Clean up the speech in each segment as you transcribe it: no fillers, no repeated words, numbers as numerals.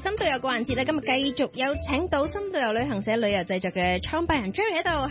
深度遊個環節咧，今日繼續有請到深度遊旅行社旅遊製作嘅創辦人 Jerry 喺度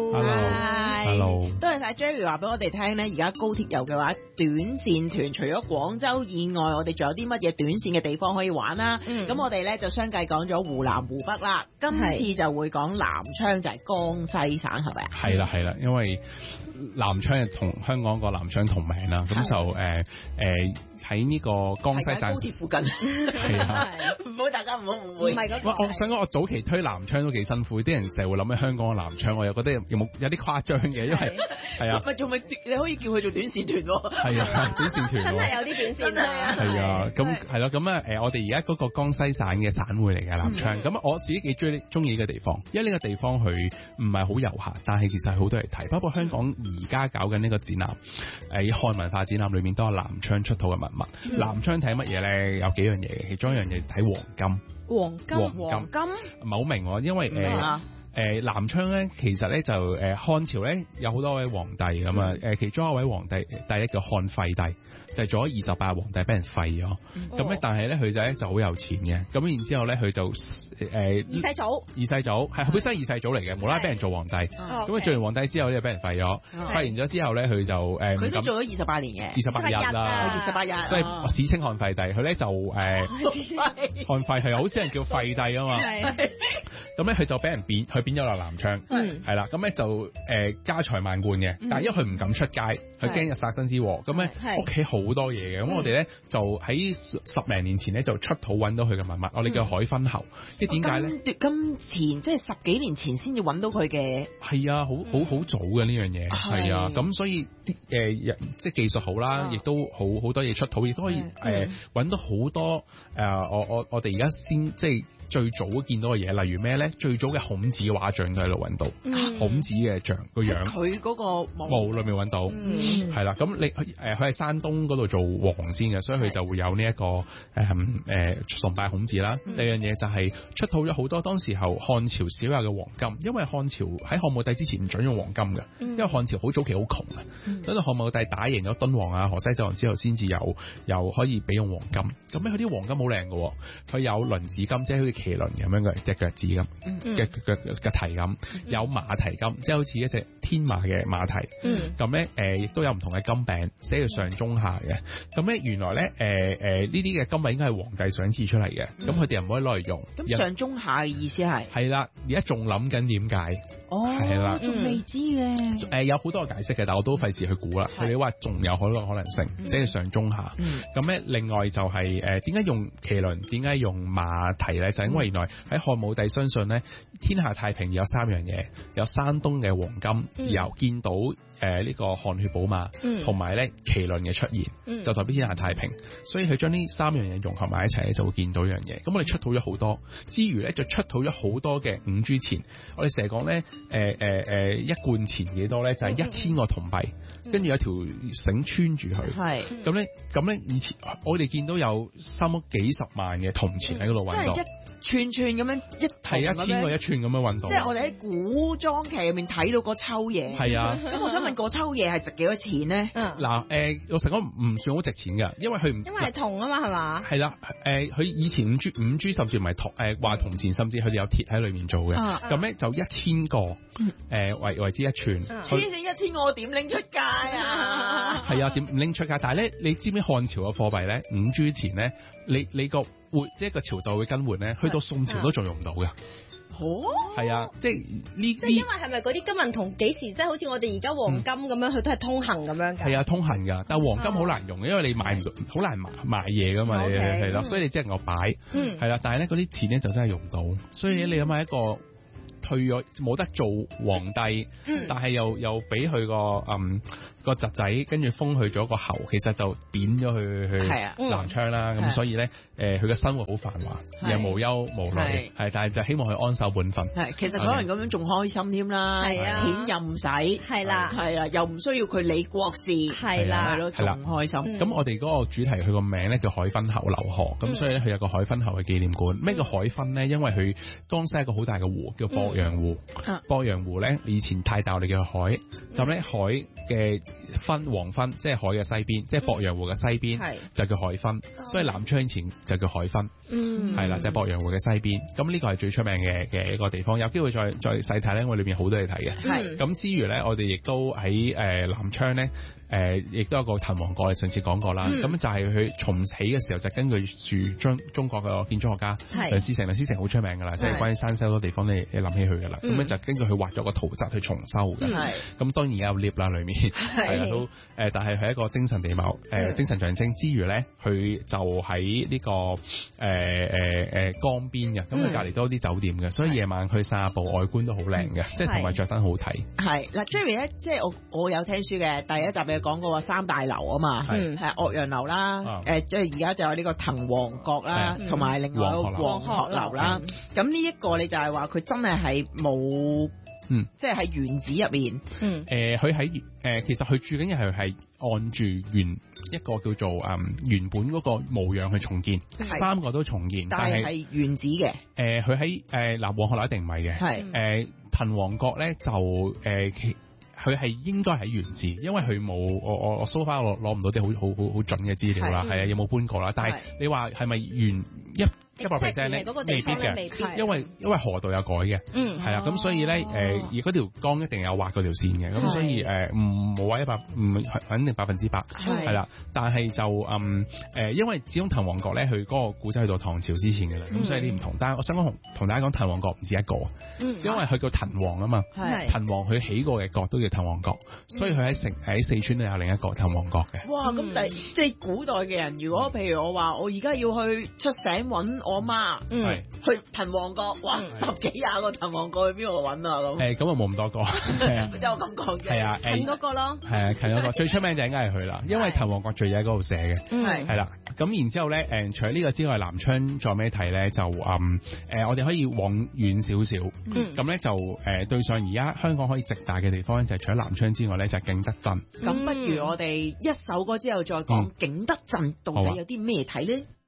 ，Hello，Hello， 多謝晒 Jerry 話俾我哋聽咧，而家高鐵遊嘅話，短線團除咗廣州以外，我哋仲有啲乜嘢短線嘅地方可以玩啦？咁我哋咧就相繼講咗湖南、湖北啦，今次就會講南昌，就係江西省，係咪啊？ 係啦，因為南昌係同香港個南昌同名啦，咁就喺呢個江西省高鐵附近， 係啊， 唔好大家唔好誤會。 我想講，我早期推南昌都幾辛苦，啲人成日會諗起香港嘅南昌，我又覺得有啲誇張嘅，因為係啊， 你可以叫佢做短線團喎。 係啊，短線團真係有啲短線啊。 係啊，咁係咯，咁啊我哋而家嗰個江西省嘅省會嚟嘅南昌，咁我自己幾中意呢個地方，因為呢個地方佢唔係好遊客，但係其實係好多人睇，包括香港而家搞緊呢個展覽，漢文化展覽裏面都有南昌出土嘅文物。南昌睇乜嘢咧？有幾樣嘢嘅，其中一樣嘢睇黃金。黃金唔係好明喎，因為南昌咧，其實咧就漢朝咧有好多位皇帝咁啊，其中一位皇帝第一叫漢廢帝，就係做咗28皇帝俾人廢咗，咁咧但係咧佢就好有錢嘅，咁然之後咧佢就二世祖係本身二世祖嚟嘅，無啦啦俾人做皇帝，咁佢做完皇帝之後咧就俾人廢咗，廢完咗之後咧佢就佢都做咗28年嘅 ，28日啦 ，28日， 所以史稱漢廢帝，佢咧就漢廢係好少人叫廢帝啊嘛，咁咧佢就俾人變咗落南昌，係啦，咁咧就家財萬貫嘅，但係因為佢唔敢出街，佢驚有殺身之禍，咁咧屋企好多嘢嘅，咁我哋咧就喺10零年前咧就出土揾到佢嘅文物，我哋叫海昏侯，即係點解咧？ 咁前即係10幾年前先至揾到佢嘅， 係啊，好早嘅呢樣嘢，係啊，咁所以即係技術好啦，亦都好多嘢出土，亦都可以揾到好多我哋而家先即係最早見到嘅嘢，例如咩咧？最早嘅孔子畫像都喺度揾到，孔子嘅像個樣， 佢嗰個墓裏面揾到，係啦。咁你佢喺山東嗰度做王先嘅，所以佢就會有呢一個崇拜孔子啦。第二樣嘢就係出土咗好多當時候漢朝少有嘅黃金，因為漢朝喺漢武帝之前唔準用黃金嘅，因為漢朝好早期好窮嘅，等到漢武帝打贏咗敦煌啊、河西走廊之後，先至有可以俾用黃金。咁咧佢啲黃金好靚嘅，佢有輪子金，即係好似麒麟咁樣嘅隻腳趾咁嘅蹄咁，有馬蹄金，即係好似一隻天馬嘅馬蹄。咁咧亦都有唔同嘅金餅，寫住上中下嘅。咁咧原來咧呢啲嘅金餅應該係皇帝賞賜出嚟嘅，咁佢哋又唔可以攞嚟用。 咁上中下嘅意思係啦，而家仲諗緊點解？係啦， 仲未知嘅。 有好多個解釋嘅，但我都費事去估啦。佢哋話仲有好多可能性，寫住上中下。咁咧另外就係點解用麒麟？點解用馬蹄咧？就因為原來喺漢武帝相信咧，天下太平有3樣嘢，有山東嘅黃金，又見到呢個汗血寶馬，同埋咧麒麟嘅出現，就代表天下太平。所以佢將呢3樣嘢融合埋一齊，就會見到一樣嘢。咁我哋出土咗好多，之餘咧就出土咗好多嘅5銖錢。我哋成日講咧一貫錢幾多咧？就係1000個銅幣，跟住有條繩穿住佢。係咁咧，以前我哋見到有3幾十萬嘅銅錢喺嗰度揾到。 串咁樣係1000個一串咁樣運動， 即係我哋喺古裝劇入面睇到嗰抽嘢。 係啊， 咁我想問嗰抽嘢係值幾多錢咧？ 嗱，我成個唔算好值錢㗎，因為係銅啊嘛，係嘛？ 係啦，佢以前五銖甚至唔係銅，話銅錢，甚至佢哋有鐵喺裏面做嘅。咁咧就1000個為之一串。 黐線，1000個我點拎出街啊？ 係啊，點拎出街？但係咧，你知唔知漢朝嘅貨幣咧5銖錢咧？你個即係一個朝代會更換咧，去到宋朝都仲用唔到嘅。係啊，即係呢啲。 因為係咪嗰啲金銀銅幾時即係好似我哋而家黃金咁樣，佢都係通行咁樣㗎？ 係啊，通行㗎，但係黃金好難用，因為你買唔到，好難賣嘢㗎嘛，係啦，所以你只能夠擺。係啦，但係咧嗰啲錢咧就真係用唔到，所以你諗下一個退咗冇得做皇帝，但係又俾佢個侄仔跟住封去咗個侯，其實就貶咗去南昌啦。咁所以咧，佢嘅生活好繁華，又無憂無慮，但係就希望佢安守本分。 其實可能咁樣仲開心添啦，錢又唔使，係啦，又唔需要佢理國事，係啦，仲開心。 咁我哋嗰個主題，佢個名咧叫海昏侯劉賀，咁所以咧佢有個海昏侯嘅紀念館。咩叫海昏咧？因為佢江西一個好大嘅湖叫鄱陽湖，鄱陽湖咧以前太大，我哋叫海。咁咧海嘅黃昏，即係海嘅西邊，即係鄱陽湖嘅西邊就叫海濱，所以南昌前就叫海濱，係啦，就係鄱陽湖嘅西邊。咁呢個係最出名嘅一個地方，有機會再細睇咧，我裏邊好多嘢睇嘅。咁之餘咧，我哋亦都喺南昌咧。亦都有個滕王閣，你上次講過啦。咁就係佢重起嘅時候，就根據住中國嘅建築學家梁思成，梁思成好出名㗎啦，即係關於山西好多地方你諗起佢㗎啦。咁咧就根據佢畫咗個圖則去重修嘅。咁當然有 lift 啦，裏面係都但係佢係一個精神地貌精神象徵之餘咧，佢就喺呢個江邊嘅，咁佢隔離多啲酒店嘅，所以夜晚去散下步，外觀都好靚嘅，即係同埋着燈好睇。 係嗱 ，Jerry 咧，即係我有聽書嘅第一集嘅。講過話三大樓啊嘛，係岳陽樓啦，即係而家就有呢個滕王閣啦，同埋另外一個黃鶴樓啦。咁呢一個你就係話佢真係冇，即係喺原址入面。 佢喺其實佢住緊嘅係按住一個叫做原本嗰個模樣去重建，三個都重建， 但係原址嘅。 佢喺黃鶴樓一定唔係嘅，係滕王閣咧就佢係應該喺原址，因為佢冇我 so far 攞唔到啲好準嘅資料啦，係啊，有冇搬過啦？但係你話係咪原100% 咧？未必嘅，因為河道有改嘅，係啊，咁所以咧而嗰條江一定有畫嗰條線嘅，咁所以冇話肯定100%係啦，但係就因為始終滕王閣咧，佢嗰個古仔去到唐朝之前嘅啦，咁所以啲唔同。但係我想同大家講，滕王閣唔止一個，因為佢叫滕王啊嘛，滕王佢起過嘅閣都叫滕王閣，所以佢喺四川都有另一個滕王閣嘅。 哇！咁即係古代嘅人，如果譬如我話我而家要去出省揾我媽，去滕王閣，哇，10幾20個滕王閣去邊度揾啊咁？ 咁啊冇咁多個， 即係我咁講嘅， 係啊， 近嗰個咯， 係啊，近嗰個最出名就應該係佢啦，因為滕王閣序喺嗰度寫嘅，係啦。咁然之後咧，除咗呢個之外，南昌再咩睇咧？就我哋可以往遠少少，咁咧就對上而家香港可以直達嘅地方咧，就除咗南昌之外咧，就係景德鎮。 咁不如我哋一首歌之後再講景德鎮到底有啲咩睇咧？